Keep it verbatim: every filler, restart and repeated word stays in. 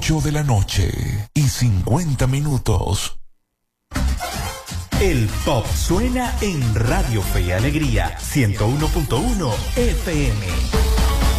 ocho de la noche y cincuenta minutos. El pop suena en Radio Fe y Alegría ciento uno punto uno F M.